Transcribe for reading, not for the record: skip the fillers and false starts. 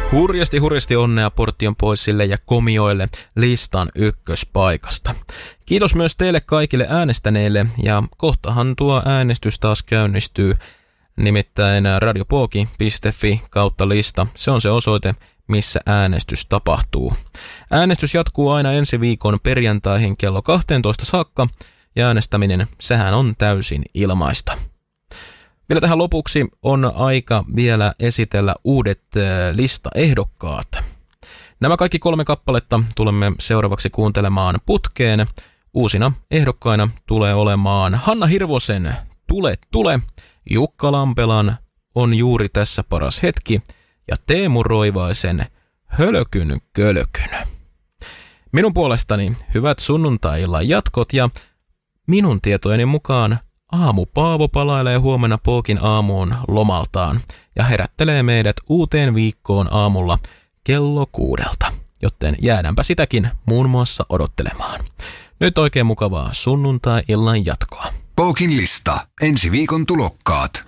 Hurjasti onnea Portion Boysille ja komioille listan ykköspaikasta. Kiitos myös teille kaikille äänestäneille ja kohtahan tuo äänestys taas käynnistyy. Nimittäin radiopoki.fi/lista. Se on se osoite, missä äänestys tapahtuu. Äänestys jatkuu aina ensi viikon perjantaihin kello 12 saakka ja äänestäminen, sehän on täysin ilmaista. Vielä tähän lopuksi on aika vielä esitellä uudet listaehdokkaat. Nämä kaikki 3 kappaletta tulemme seuraavaksi kuuntelemaan putkeen. Uusina ehdokkaina tulee olemaan Hanna Hirvosen Tule, Jukka Lampelan On juuri tässä paras hetki ja Teemu Roivaisen Hölkyn kölkyn. Minun puolestani hyvät sunnuntai-illan jatkot ja minun tietojeni mukaan Aamu Paavo palailee huomenna Pookin aamuun lomaltaan ja herättelee meidät uuteen viikkoon aamulla kello 6, joten jäädäänpä sitäkin muun muassa odottelemaan. Nyt oikein mukavaa sunnuntai-illan jatkoa. Pookin lista. Ensi viikon tulokkaat.